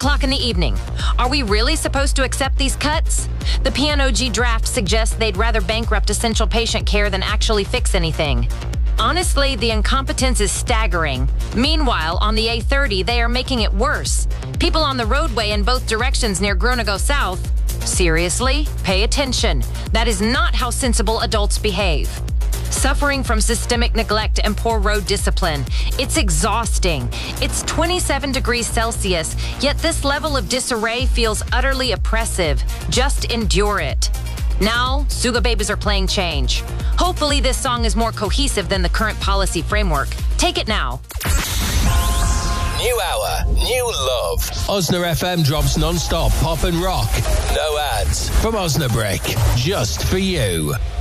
o'clock in the evening. Are we really supposed to accept these cuts? The PNOG draft suggests they'd rather bankrupt essential patient care than actually fix anything. Honestly, the incompetence is staggering. Meanwhile, on the A30, they are making it worse. People on the roadway in both directions near Groningen South. Seriously? Pay attention. That is not how sensible adults behave. Suffering from systemic neglect and poor road discipline. It's exhausting. It's 27 degrees Celsius, yet this level of disarray feels utterly oppressive. Just endure it. Now, Suga Babies are playing change. Hopefully this song is more cohesive than the current policy framework. Take it now. New hour, new love. Osna FM drops non-stop pop and rock. No ads from Osnabrück. Just for you.